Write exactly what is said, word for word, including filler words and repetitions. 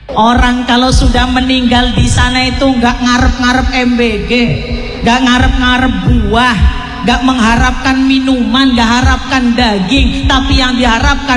Orang kalau sudah meninggal di sana itu nggak ngarep-ngarep M B G, nggak ngarep-ngarep buah, nggak mengharapkan minuman, nggak harapkan daging, tapi yang diharapkan